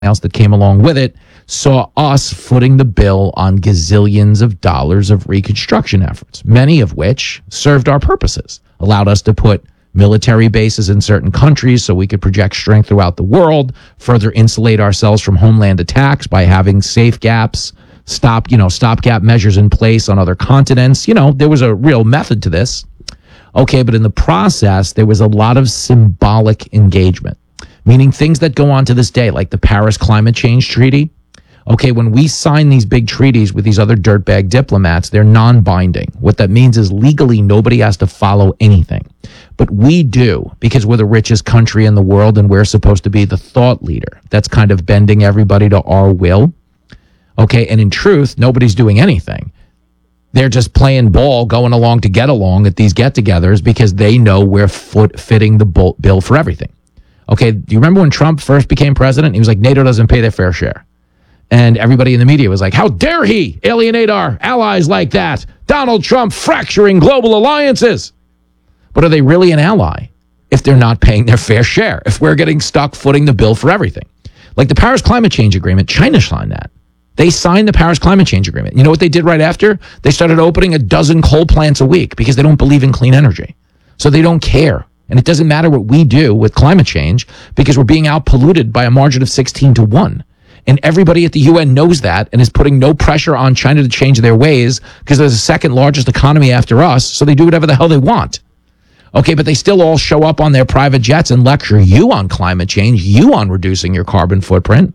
else that came along with it, saw us footing the bill on gazillions of dollars of reconstruction efforts, many of which served our purposes, allowed us to put military bases in certain countries so we could project strength throughout the world, further insulate ourselves from homeland attacks by having safe gaps, stopgap measures in place on other continents. There was a real method to this. Okay, but in the process, there was a lot of symbolic engagement, meaning things that go on to this day, like the Paris Climate Change Treaty. Okay, when we sign these big treaties with these other dirtbag diplomats, they're non-binding. What that means is legally nobody has to follow anything. But we do, because we're the richest country in the world and we're supposed to be the thought leader. That's kind of bending everybody to our will. Okay, and in truth, nobody's doing anything. They're just playing ball, going along to get along at these get-togethers because they know we're fitting the bill for everything. Okay, do you remember when Trump first became president? He was like, NATO doesn't pay their fair share. And everybody in the media was like, how dare he alienate our allies like that? Donald Trump fracturing global alliances. But are they really an ally if they're not paying their fair share? If we're getting stuck footing the bill for everything? Like the Paris Climate Change Agreement, China signed that. They signed the Paris Climate Change Agreement. You know what they did right after? They started opening a dozen coal plants a week because they don't believe in clean energy. So they don't care. And it doesn't matter what we do with climate change because we're being out-polluted by a margin of 16-1. And everybody at the UN knows that and is putting no pressure on China to change their ways because they're the second largest economy after us, so they do whatever the hell they want. Okay, but they still all show up on their private jets and lecture you on climate change, you on reducing your carbon footprint.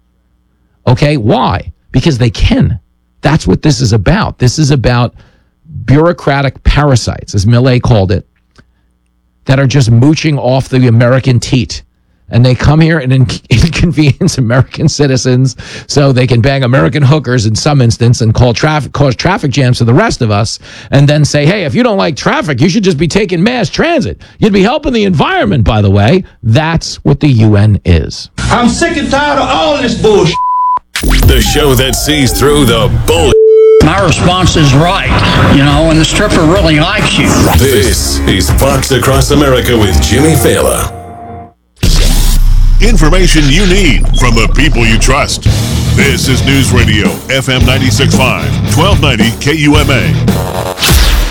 Okay, why? Because they can. That's what this is about. This is about bureaucratic parasites, as Millet called it, that are just mooching off the American teat. And they come here and inconvenience American citizens so they can bang American hookers in some instance and cause traffic jams to the rest of us and then say, hey, if you don't like traffic, you should just be taking mass transit. You'd be helping the environment, by the way. That's what the UN is. I'm sick and tired of all this bullshit. The show that sees through the bullshit. My response is right, and the stripper really likes you. This is Fox Across America with Jimmy Fallon. Information you need from the people you trust. This is News Radio, FM 96.5, 1290 KUMA.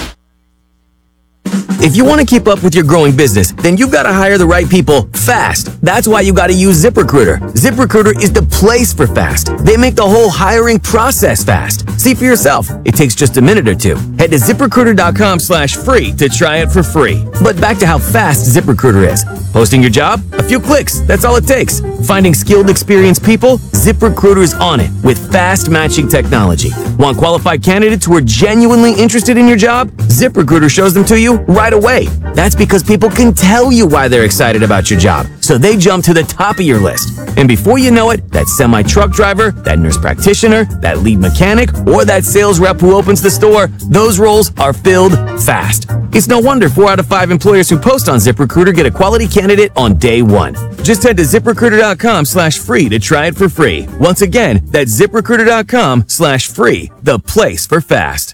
If you want to keep up with your growing business, then you've got to hire the right people fast. That's why you got to use ZipRecruiter. ZipRecruiter is the place for fast. They make the whole hiring process fast. See for yourself. It takes just a minute or two. Head to ZipRecruiter.com/free to try it for free. But back to how fast ZipRecruiter is. Posting your job? A few clicks. That's all it takes. Finding skilled, experienced people? ZipRecruiter is on it with fast matching technology. Want qualified candidates who are genuinely interested in your job? ZipRecruiter shows them to you right away. That's because people can tell you why they're excited about your job, so they jump to the top of your list. And before you know it, that semi-truck driver, that nurse practitioner, that lead mechanic, or that sales rep who opens the store, those roles are filled fast. It's no wonder 4 out of 5 employers who post on ZipRecruiter get a quality candidate on day one. Just head to ZipRecruiter.com/free to try it for free. Once again, that's ZipRecruiter.com/free, the place for fast.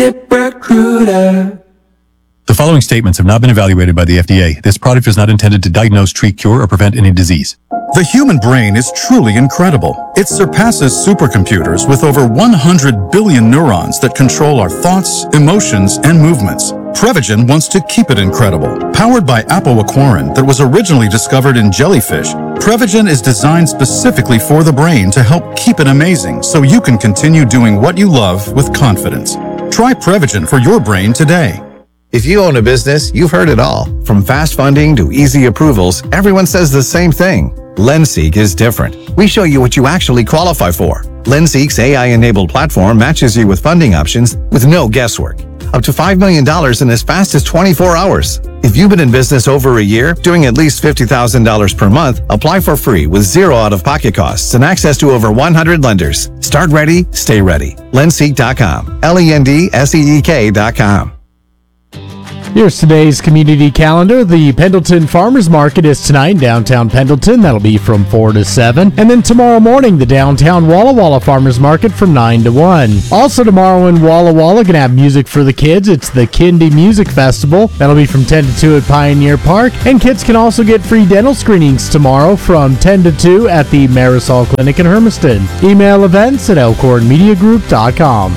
ZipRecruiter. The following statements have not been evaluated by the FDA. This product is not intended to diagnose, treat, cure, or prevent any disease. The human brain is truly incredible. It surpasses supercomputers with over 100 billion neurons that control our thoughts, emotions, and movements. Prevagen wants to keep it incredible. Powered by apoaquarin that was originally discovered in jellyfish, Prevagen is designed specifically for the brain to help keep it amazing so you can continue doing what you love with confidence. Try Prevagen for your brain today. If you own a business, you've heard it all. From fast funding to easy approvals, everyone says the same thing. LendSeek is different. We show you what you actually qualify for. LendSeek's AI-enabled platform matches you with funding options with no guesswork. Up to $5 million in as fast as 24 hours. If you've been in business over a year, doing at least $50,000 per month, apply for free with zero out-of-pocket costs and access to over 100 lenders. Start ready, stay ready. LendSeek.com. LendSeek.com. Here's today's community calendar. The Pendleton Farmers Market is tonight in downtown Pendleton. That'll be from 4 to 7. And then tomorrow morning, the downtown Walla Walla Farmers Market from 9 to 1. Also tomorrow in Walla Walla, gonna have music for the kids. It's the Kindy Music Festival. That'll be from 10 to 2 at Pioneer Park. And kids can also get free dental screenings tomorrow from 10 to 2 at the Marisol Clinic in Hermiston. Email events at elkhornmediagroup.com.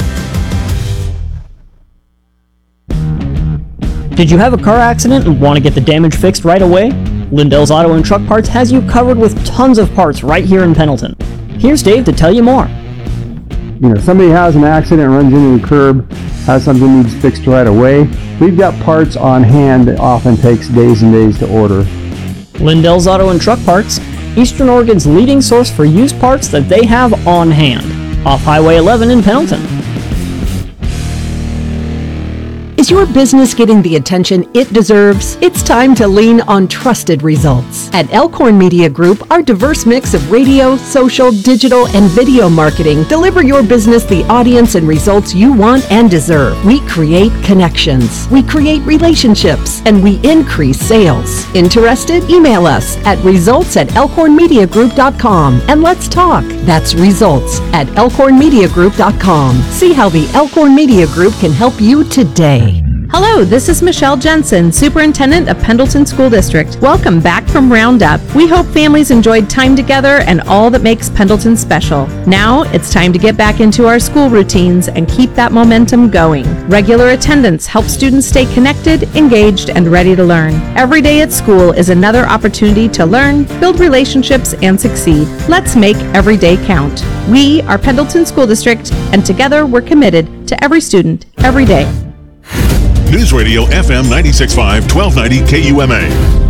Did you have a car accident and want to get the damage fixed right away? Lindell's Auto and Truck Parts has you covered with tons of parts right here in Pendleton. Here's Dave to tell you more. Somebody has an accident, runs into the curb, has something needs fixed right away. We've got parts on hand that often takes days and days to order. Lindell's Auto and Truck Parts, Eastern Oregon's leading source for used parts that they have on hand. Off Highway 11 in Pendleton. Is your business getting the attention it deserves? It's time to lean on trusted results. At Elkhorn Media Group, our diverse mix of radio, social, digital, and video marketing deliver your business the audience and results you want and deserve. We create connections, we create relationships, and we increase sales. Interested? Email us at results@elkhornmediagroup.com and let's talk. That's results@elkhornmediagroup.com. See how the Elkhorn Media Group can help you today. Hello, this is Michelle Jensen, Superintendent of Pendleton School District. Welcome back from Roundup. We hope families enjoyed time together and all that makes Pendleton special. Now it's time to get back into our school routines and keep that momentum going. Regular attendance helps students stay connected, engaged, and ready to learn. Every day at school is another opportunity to learn, build relationships, and succeed. Let's make every day count. We are Pendleton School District, and together we're committed to every student, every day. News Radio FM 96.5, 1290 KUMA.